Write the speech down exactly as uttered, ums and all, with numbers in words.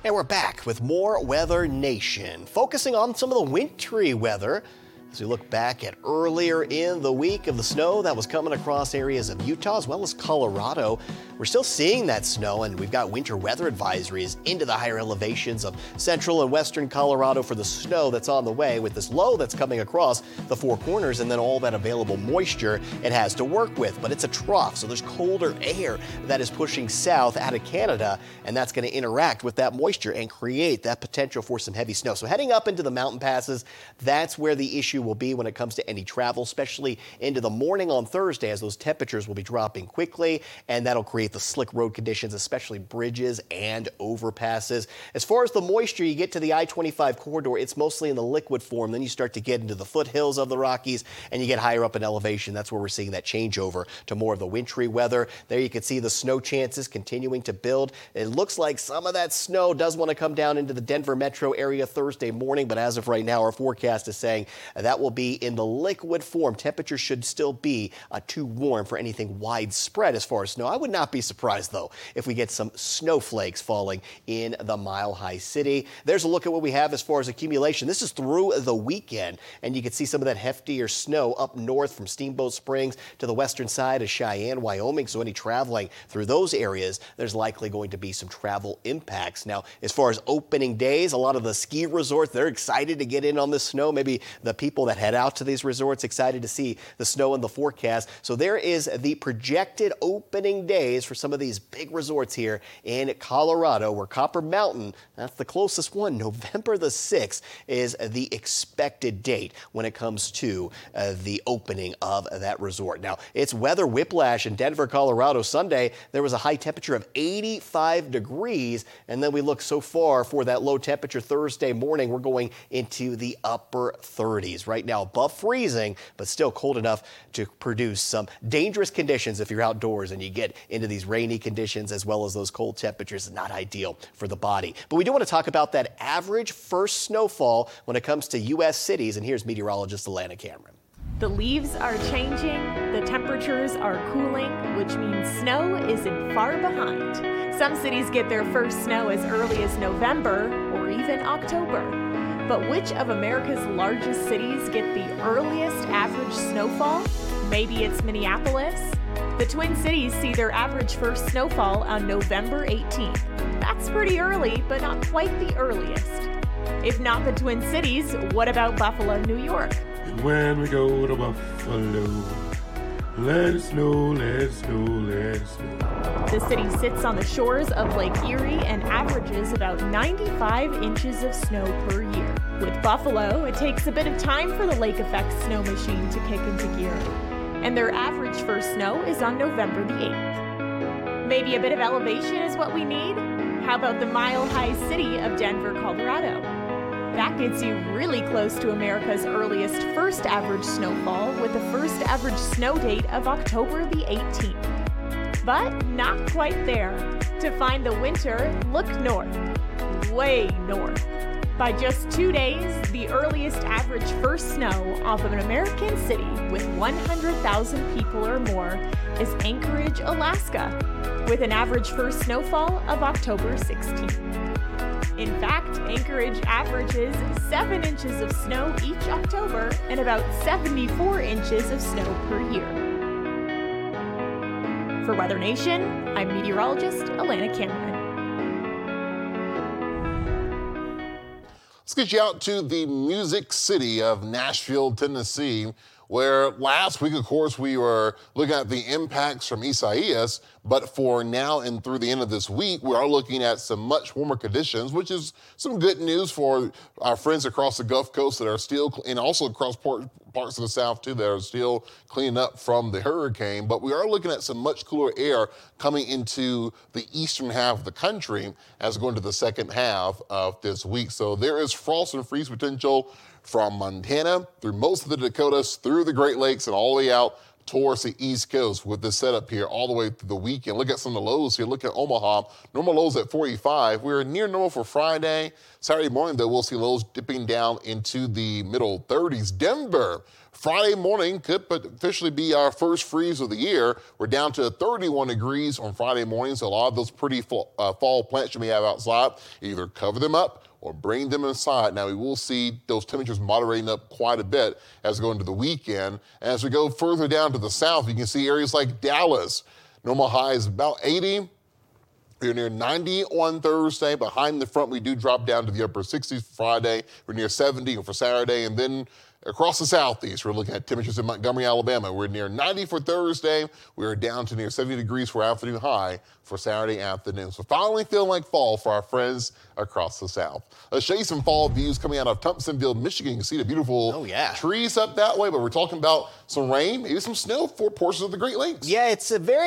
And we're back with more Weather Nation, focusing on some of the wintry weather as we look back at earlier in the week of the snow that was coming across areas of Utah as well as Colorado. We're still seeing that snow, and we've got winter weather advisories into the higher elevations of central and western Colorado for the snow that's on the way, with this low that's coming across the Four Corners and then all that available moisture it has to work with. But it's a trough, so there's colder air that is pushing south out of Canada, and that's going to interact with that moisture and create that potential for some heavy snow. So heading up into the mountain passes, that's where the issue will be when it comes to any travel, especially into the morning on Thursday, as those temperatures will be dropping quickly, and that'll create the slick road conditions, especially bridges and overpasses. As far as the moisture, you get to the I twenty-five corridor, it's mostly in the liquid form. Then you start to get into the foothills of the Rockies and you get higher up in elevation. That's where we're seeing that changeover to more of the wintry weather. There you can see the snow chances continuing to build. It looks like some of that snow does want to come down into the Denver metro area Thursday morning, but as of right now, our forecast is saying that will be in the liquid form. Temperatures should still be uh, too warm for anything widespread as far as snow. I would not be surprised, though, if we get some snowflakes falling in the Mile High City. There's a look at what we have as far as accumulation. This is through the weekend, and you can see some of that heftier snow up north from Steamboat Springs to the western side of Cheyenne, Wyoming. So any traveling through those areas, there's likely going to be some travel impacts. Now, as far as opening days, a lot of the ski resorts, they're excited to get in on the snow. Maybe the people that head out to these resorts excited to see the snow in the forecast. So there is the projected opening days for some of these big resorts here in Colorado, where Copper Mountain, that's the closest one, November the sixth is the expected date when it comes to uh, the opening of that resort. Now, it's weather whiplash in Denver, Colorado. Sunday, there was a high temperature of eighty-five degrees, and then we look so far for that low temperature Thursday morning, we're going into the upper thirties. Right now, above freezing, but still cold enough to produce some dangerous conditions if you're outdoors and you get into these rainy conditions as well as those cold temperatures. Not ideal for the body. But we do want to talk about that average first snowfall when it comes to U S cities, and here's meteorologist Alana Cameron. The leaves are changing, the temperatures are cooling, which means snow isn't far behind. Some cities get their first snow as early as November or even October. But which of America's largest cities get the earliest average snowfall? Maybe it's Minneapolis? The Twin Cities see their average first snowfall on November eighteenth. That's pretty early, but not quite the earliest. If not the Twin Cities, what about Buffalo, New York? And when we go to Buffalo, let it snow, let it snow, let it snow. The city sits on the shores of Lake Erie and averages about ninety-five inches of snow per year. With Buffalo, it takes a bit of time for the lake effect snow machine to kick into gear. And their average first snow is on November the eighth. Maybe a bit of elevation is what we need? How about the Mile High City of Denver, Colorado? That gets you really close to America's earliest first average snowfall, with the first average snow date of October the eighteenth. But not quite there. To find the winter, look north, way north. By just two days, the earliest average first snow off of an American city with one hundred thousand people or more is Anchorage, Alaska, with an average first snowfall of October sixteenth. In fact, Anchorage averages seven inches of snow each October and about seventy-four inches of snow per year. For Weather Nation, I'm meteorologist Alana Cameron. Let's get you out to the music city of Nashville, Tennessee, where last week, of course, we were looking at the impacts from Isaias, but for now and through the end of this week, we are looking at some much warmer conditions, which is some good news for our friends across the Gulf Coast that are still, and also across parts of the South too, that are still cleaning up from the hurricane. But we are looking at some much cooler air coming into the eastern half of the country as we go into the second half of this week. So there is frost and freeze potential from Montana through most of the Dakotas, through the Great Lakes, and all the way out towards the East Coast with this setup here all the way through the weekend. Look at some of the lows here. Look at Omaha. Normal lows at forty-five. We're near normal for Friday. Saturday morning, though, we'll see lows dipping down into the middle thirties. Denver, Friday morning could officially be our first freeze of the year. We're down to thirty-one degrees on Friday morning, so a lot of those pretty fall, uh, fall plants you may have outside, either cover them up or bring them inside. Now, we will see those temperatures moderating up quite a bit as we go into the weekend. As we go further down to the south, you can see areas like Dallas. Normal high is about eighty. We're near ninety on Thursday. Behind the front, we do drop down to the upper sixties for Friday. We're near seventy for Saturday. And then across the southeast, we're looking at temperatures in Montgomery, Alabama. We're near ninety for Thursday. We're down to near seventy degrees for afternoon high for Saturday afternoon. So finally feeling like fall for our friends across the south. Let's show you some fall views coming out of Thompsonville, Michigan. You can see the beautiful oh, yeah. trees up that way, but we're talking about some rain, maybe some snow for portions of the Great Lakes. Yeah, it's a very